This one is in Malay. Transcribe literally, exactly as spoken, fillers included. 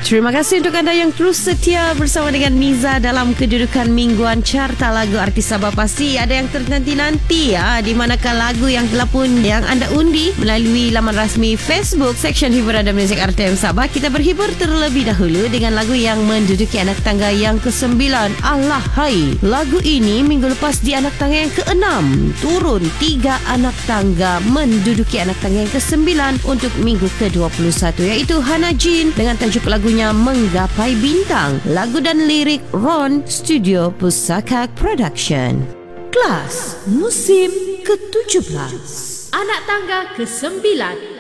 Terima kasih untuk anda yang terus setia bersama dengan Niza dalam kedudukan mingguan carta lagu artis Sabah. Pasti ada yang ternanti-nanti ya, di manakah lagu yang telah pun yang anda undi melalui laman rasmi Facebook Seksyen Hiburan dan Muzik R T M Sabah. Kita berhibur terlebih dahulu dengan lagu yang menduduki anak tangga yang kesembilan. Allah hai, lagu ini minggu lepas di anak tangga yang keenam, turun tiga anak tangga menduduki anak tangga yang kesembilan untuk minggu ke dua puluh satu, iaitu Hana Jin dengan tajuk lagunya Menggapai Bintang. Lagu dan lirik Ron, Studio Pusaka Production. Kelas musim ke tujuh belas. Anak tangga kesembilan.